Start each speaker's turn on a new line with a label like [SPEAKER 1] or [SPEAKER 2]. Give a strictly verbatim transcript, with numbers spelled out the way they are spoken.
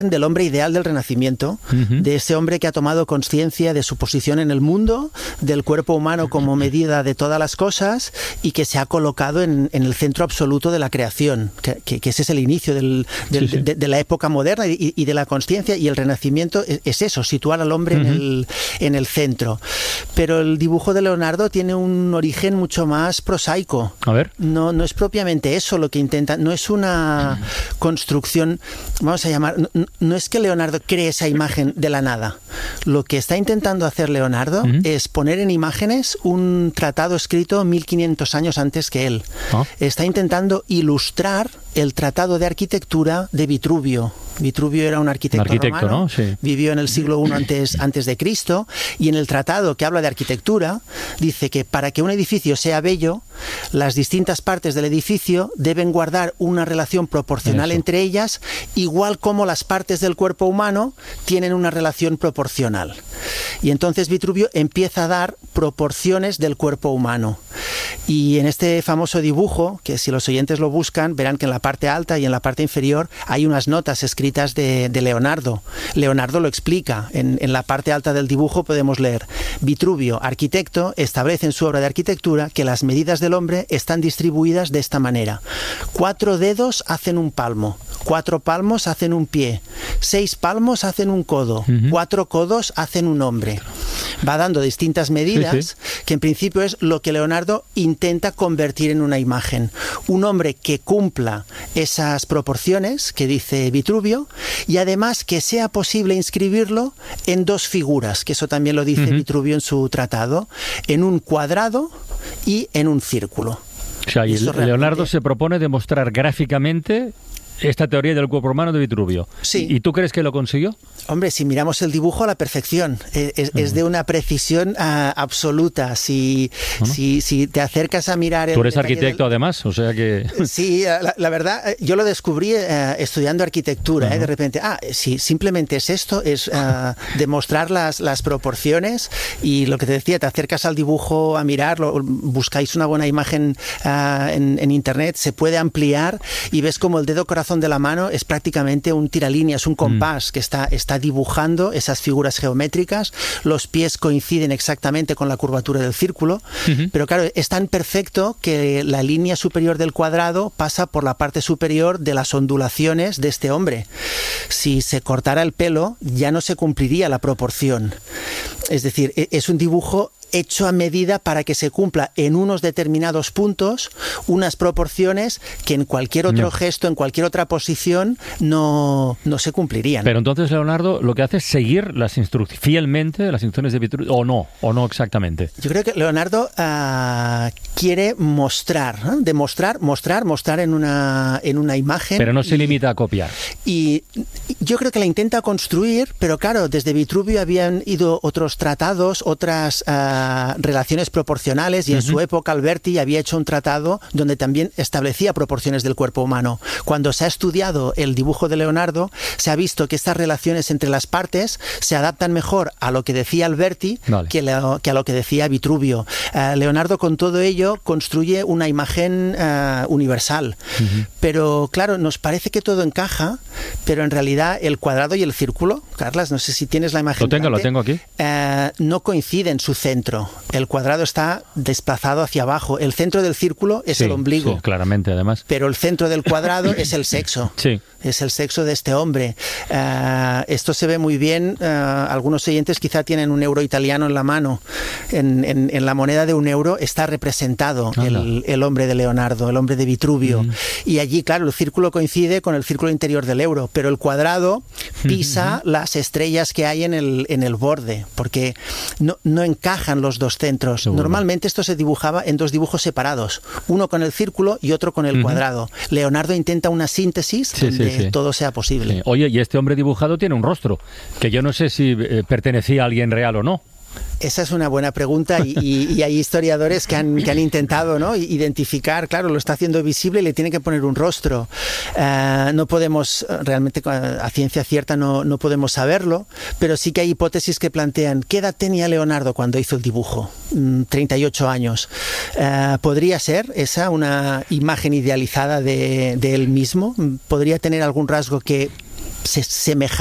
[SPEAKER 1] del hombre ideal del Renacimiento, uh-huh. de ese hombre que ha tomado conciencia de su posición en el mundo, del cuerpo humano como medida de todas las cosas y que se ha colocado en, en el centro absoluto de la creación, que, que, que ese es el inicio del, del, sí, sí. De, de la época moderna y, y de la conciencia, y el Renacimiento es, es eso, situar al hombre uh-huh. en, el, en el centro. Pero el dibujo de Leonardo tiene un origen mucho más prosaico.
[SPEAKER 2] A ver.
[SPEAKER 1] No, no es propiamente eso lo que intenta, no es una uh-huh. construcción, vamos a llamar... No, No es que Leonardo cree esa imagen de la nada. Lo que está intentando hacer Leonardo uh-huh. es poner en imágenes un tratado escrito mil quinientos años antes que él. Oh. Está intentando ilustrar el tratado de arquitectura de Vitruvio. Vitruvio era un arquitecto, un arquitecto romano, ¿no? Sí. Vivió en el siglo primero antes, antes de Cristo, y en el tratado que habla de arquitectura dice que para que un edificio sea bello, las distintas partes del edificio deben guardar una relación proporcional Eso. entre ellas, igual como las partes del cuerpo humano tienen una relación proporcional. Y entonces Vitruvio empieza a dar proporciones del cuerpo humano. Y en este famoso dibujo, que si los oyentes lo buscan, verán que en la parte alta y en la parte inferior hay unas notas escritas de, de Leonardo. Leonardo lo explica. En, en la parte alta del dibujo podemos leer: Vitruvio, arquitecto, establece en su obra de arquitectura que las medidas del hombre están distribuidas de esta manera. Cuatro dedos hacen un palmo, cuatro palmos hacen un pie, seis palmos hacen un codo, uh-huh. cuatro codos hacen un hombre. Va dando distintas medidas, sí, sí. que en principio es lo que Leonardo intenta convertir en una imagen. Un hombre que cumpla esas proporciones que dice Vitruvio, y además que sea posible inscribirlo en dos figuras, que eso también lo dice uh-huh. Vitruvio en su tratado, en un cuadrado y en un círculo.
[SPEAKER 2] O sea, y Leonardo realmente... se propone demostrar gráficamente esta teoría del cuerpo humano de Vitruvio.
[SPEAKER 1] Sí.
[SPEAKER 2] ¿Y tú crees que lo consiguió?
[SPEAKER 1] Hombre, si miramos el dibujo a la perfección, es, es, uh-huh. es de una precisión uh, absoluta. Si, uh-huh. si, si te acercas a mirar... El
[SPEAKER 2] Tú eres arquitecto del... además, o sea que...
[SPEAKER 1] Sí, la, la verdad, yo lo descubrí uh, estudiando arquitectura. Uh-huh. ¿eh? De repente, ah, sí, simplemente es esto, es uh, demostrar las, las proporciones, y lo que te decía, te acercas al dibujo a mirarlo, buscáis una buena imagen uh, en, en internet, se puede ampliar y ves como el dedo corazón de la mano es prácticamente un tiralíneas, un compás mm. que está, está dibujando esas figuras geométricas. Los pies coinciden exactamente con la curvatura del círculo, uh-huh. pero claro, es tan perfecto que la línea superior del cuadrado pasa por la parte superior de las ondulaciones de este hombre. Si se cortara el pelo, ya no se cumpliría la proporción. Es decir, es un dibujo hecho a medida para que se cumpla en unos determinados puntos unas proporciones que en cualquier otro no. gesto, en cualquier otra posición, no, no se cumplirían.
[SPEAKER 2] Pero entonces Leonardo lo que hace es seguir las instru- fielmente las instrucciones de Vitruvio, o no, o no exactamente.
[SPEAKER 1] Yo creo que Leonardo uh, quiere mostrar, ¿eh? demostrar, mostrar, mostrar en una, en una imagen.
[SPEAKER 2] Pero no se
[SPEAKER 1] y,
[SPEAKER 2] limita a copiar.
[SPEAKER 1] Y yo creo que la intenta construir, pero claro, desde Vitruvio habían ido otros tratados, otras... Uh, relaciones proporcionales, y en uh-huh. su época Alberti había hecho un tratado donde también establecía proporciones del cuerpo humano. Cuando se ha estudiado el dibujo de Leonardo, se ha visto que estas relaciones entre las partes se adaptan mejor a lo que decía Alberti vale. que, lo, que a lo que decía Vitruvio. Uh, Leonardo con todo ello construye una imagen uh, universal. Uh-huh. Pero claro, nos parece que todo encaja, pero en realidad el cuadrado y el círculo, Carlas, no sé si tienes la imagen.
[SPEAKER 2] Lo tengo, grande, lo tengo aquí.
[SPEAKER 1] Uh, no coinciden su centro. El cuadrado está desplazado hacia abajo. El centro del círculo es
[SPEAKER 2] sí,
[SPEAKER 1] el ombligo.
[SPEAKER 2] Sí, claramente, además.
[SPEAKER 1] Pero el centro del cuadrado es el sexo.
[SPEAKER 2] Sí.
[SPEAKER 1] Es el sexo de este hombre. Uh, esto se ve muy bien. Uh, algunos oyentes quizá tienen un euro italiano en la mano. En, en, en la moneda de un euro está representado ah, el, el hombre de Leonardo, el hombre de Vitruvio. Mm. Y allí, claro, el círculo coincide con el círculo interior del euro, pero el cuadrado pisa mm-hmm. las estrellas que hay en el, en el borde, porque no, no encajan los dos centros. Seguro. Normalmente esto se dibujaba en dos dibujos separados, uno con el círculo y otro con el mm-hmm. cuadrado. Leonardo intenta una síntesis sí, donde sí, sí. todo sea posible.
[SPEAKER 2] Sí. Oye, y este hombre dibujado tiene un rostro, que yo no sé si eh, pertenecía a alguien real o no.
[SPEAKER 1] Esa es una buena pregunta, y, y, y hay historiadores que han, que han intentado, ¿no?, identificar, claro, lo está haciendo visible y le tiene que poner un rostro. Uh, no podemos, realmente a ciencia cierta no, no podemos saberlo, pero sí que hay hipótesis que plantean, ¿qué edad tenía Leonardo cuando hizo el dibujo? treinta y ocho años. Uh, ¿Podría ser esa una imagen idealizada de, de él mismo? ¿Podría tener algún rasgo que se semeja